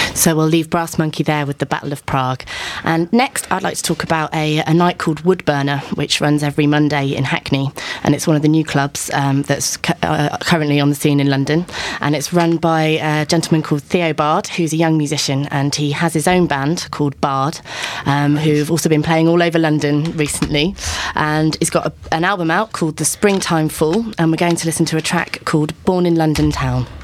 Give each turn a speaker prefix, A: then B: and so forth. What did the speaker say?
A: So we'll leave Brass Monkey there with the Battle of Prague. And next, I'd like to talk about a night called Woodburner, which runs every Monday in Hackney. And it's one of the new clubs that's currently on the scene in London. And it's run by a gentleman called Theo Bard, who's a young musician, and he has his own band called Bard, who've also been playing all over London recently. And he's got an album out called The Springtime Fool, and we're going to listen to a track called Born in London Town.